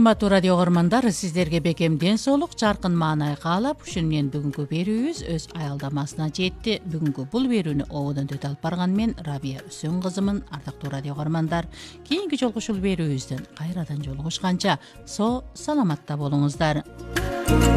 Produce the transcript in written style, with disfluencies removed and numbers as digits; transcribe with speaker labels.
Speaker 1: урматтуу радио көрмандар, сиздерге бекем ден соолук, жаркын маанай каалап, ушуну менен бүгүнкү берүүбүз өз аялдамасына жетти. Бүгүнкү бул берүүнү ободон төтө алып барган мен Рабия Үсөн кызымын. Ардактуу радио көрмандар, кийинки жолку ушул берүүбүздөн кайрадан жолугушканча саламатта болуңуздар.